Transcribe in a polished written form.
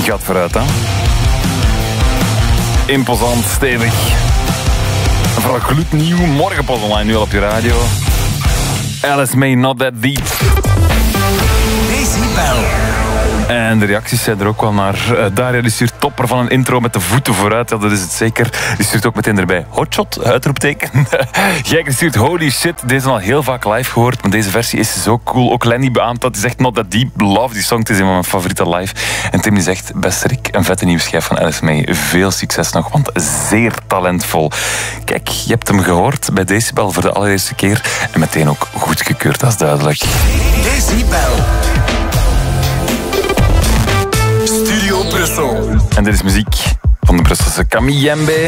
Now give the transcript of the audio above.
Die gaat vooruit, hè. Imposant, stevig. Vooral gloednieuw, morgen pas online, nu al op je radio. Alice May, Not That Deep. Decibel. En de reacties zijn er ook wel naar. Daria die stuurt topper van een intro met de voeten vooruit. Ja, dat is het zeker. Die stuurt ook meteen erbij hotshot, uitroepteken. Gijker stuurt holy shit. Deze al heel vaak live gehoord, maar deze versie is zo cool. Ook Lenny beaamt dat. Die zegt Not That Deep. Love die song. Het is een van mijn favoriete live. En Tim die zegt, beste Rick, een vette nieuwe schijf van Alice May. Veel succes nog, want zeer talentvol. Kijk, je hebt hem gehoord bij Decibel voor de allereerste keer. En meteen ook goedgekeurd, dat is duidelijk. Decibel. Studio Brussel. En dit is muziek van de Brusselse Camille Jembe.